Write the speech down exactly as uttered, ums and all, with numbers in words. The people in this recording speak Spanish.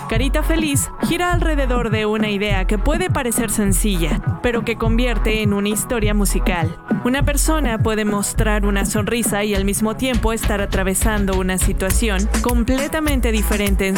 Carita Feliz gira alrededor de una idea que puede parecer sencilla, pero que convierte en una historia musical. Una persona puede mostrar una sonrisa y al mismo tiempo estar atravesando una situación completamente diferente en